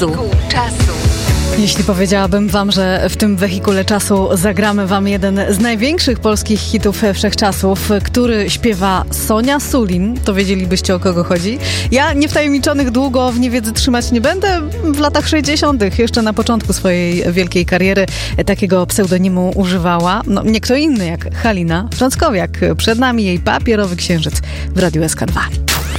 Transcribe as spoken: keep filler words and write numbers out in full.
czasu. Jeśli powiedziałabym wam, że w tym wehikule czasu zagramy wam jeden z największych polskich hitów wszechczasów, który śpiewa Sonia Sulin, to wiedzielibyście, o kogo chodzi. Ja niewtajemniczonych długo w niewiedzy trzymać nie będę. W latach sześćdziesiątych, jeszcze na początku swojej wielkiej kariery, takiego pseudonimu używała no, nie kto inny jak Halina Frąckowiak. Przed nami jej Papierowy Księżyc w Radiu S K dwa.